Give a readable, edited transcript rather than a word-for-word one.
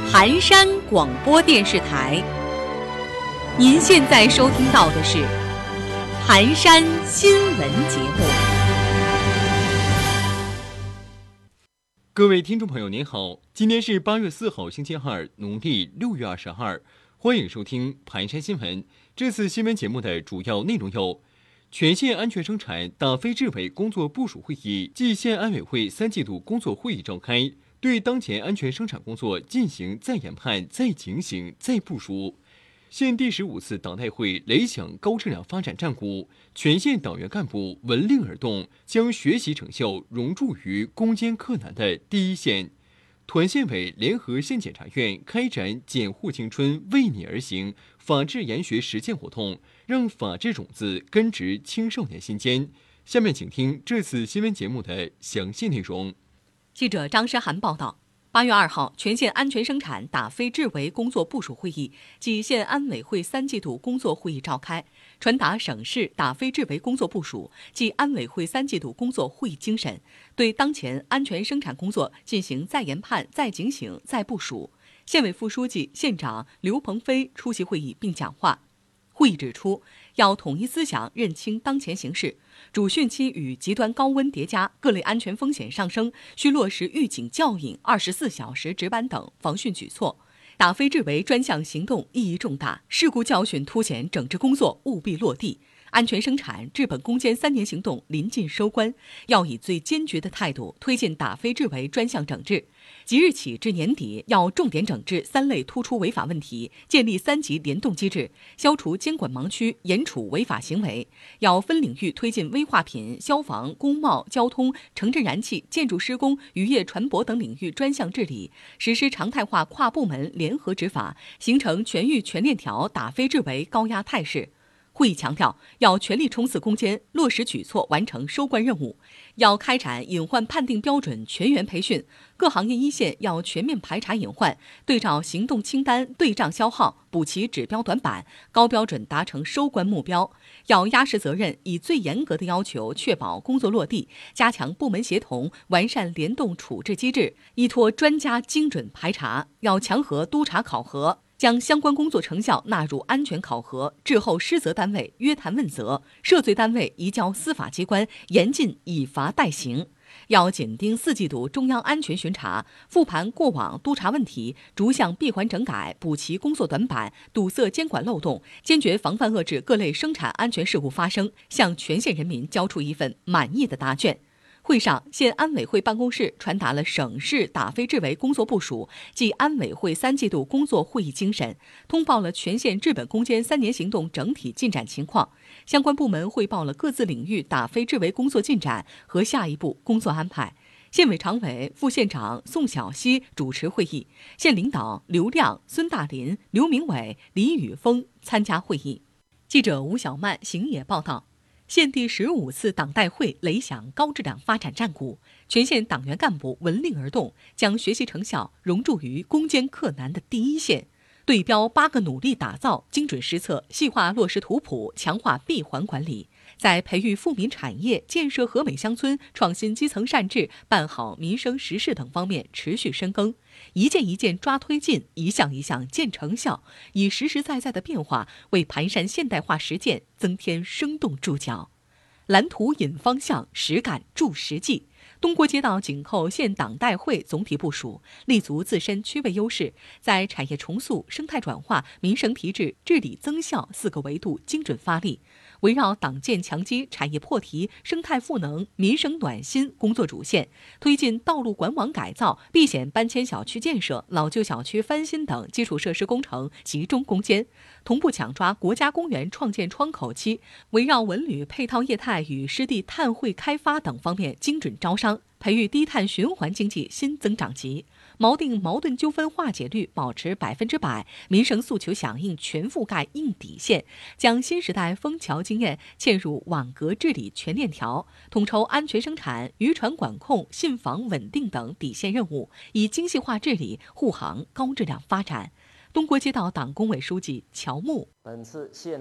盘山广播电视台。您现在收听到的是盘山新闻节目。 各位听众朋友您好，今天是8月4号星期二，农历6月22，欢迎收听盘山新闻。这次新闻节目的主要内容有：全县安全生产打非治委工作部署会议暨县安委会3季度工作会议召开，对当前安全生产工作进行再研判、再警醒、再部署。县第15次党代会擂响高质量发展战鼓，全县党员干部闻令而动，将学习成效融入于攻坚克难的第一线。团县委联合县检察院开展检护青春为你而行法治研学实践活动，让法治种子根植青少年心间。下面请听这次新闻节目的详细内容。 记者张诗涵报道。8月2号，全县安全生产打非治委工作部署会议暨县安委会3季度工作会议召开，传达省市打非治委工作部署暨安委会3季度工作会议精神，对当前安全生产工作进行再研判、再警醒、再部署。县委副书记、县长刘鹏飞出席会议并讲话。会议指出，要统一思想，认清当前形势，主汛期与极端高温叠加，各类安全风险上升，需落实预警教引、24小时值班等防汛举措。打非治委专项行动意义重大，事故教训凸显整治工作务必落地。安全生产治本攻坚3年行动临近收官，要以最坚决的态度推进打非治委专项整治。即日起至年底，要重点整治3类突出违法问题，建立3级联动机制，消除监管盲区，严处违法行为。要分领域推进危化品、消防、工贸、交通、城镇燃气、建筑施工、渔业船舶等领域专项治理，实施常态化跨部门联合执法，形成全域全链条打非治委高压态势。会议强调，要全力冲刺攻坚，落实举措，完成收官任务。要开展隐患判定标准全员培训，各行业一线要全面排查隐患，对照行动清单对账消耗，补齐指标短板，高标准达成收官目标。要压实责任，以最严格的要求确保工作落地，加强部门协同，完善联动处置机制，依托专家精准排查。要强核督查考核，将相关工作成效纳入安全考核，滞后失责单位约谈问责，涉罪单位移交司法机关，严禁以罚代行。要紧盯4季度中央安全巡查，复盘过往督查问题，逐项闭环整改，补齐工作短板，堵塞监管漏洞，坚决防范遏制各类生产安全事故发生，向全县人民交出一份满意的答卷。会上，县安委会办公室传达了省市打非治委工作部署暨安委会3季度工作会议精神，通报了全县治本攻坚3年行动整体进展情况。相关部门汇报了各自领域打非治委工作进展和下一步工作安排。县委常委、副县长宋晓溪主持会议，县领导刘亮、孙大林、刘明伟、李宇峰参加会议。记者吴小曼、邢野报道。县第15次党代会擂响高质量发展战鼓，全县党员干部闻令而动，将学习成效融入于攻坚克难的第一线。对标8个努力打造，精准施策，细化落实图谱，强化闭环管理，在培育富民产业、建设和美乡村、创新基层善治、办好民生实事等方面持续深耕，一件一件抓推进，一项一项见成效，以实实在在的变化为盘山现代化实践增添生动注脚。蓝图引方向，实干助实际。东郭街道紧扣县党代会总体部署，立足自身区位优势，在产业重塑、生态转化、民生提质、治理增效4个维度精准发力，围绕党建强基、产业破题、生态赋能、民生暖心工作主线，推进道路管网改造、避险搬迁小区建设、老旧小区翻新等基础设施工程集中攻坚，同步抢抓国家公园创建窗口期，围绕文旅配套业态与湿地碳汇开发等方面精准招商，培育低碳循环经济新增长极，锚定矛盾纠纷化解率保持100%，民生诉求响应全覆盖硬底线，将新时代枫桥经验嵌入网格治理全链条，统筹安全生产、渔船管控、信访稳定等底线任务，以精细化治理护航高质量发展。东郭街道党工委书记乔木， 本次县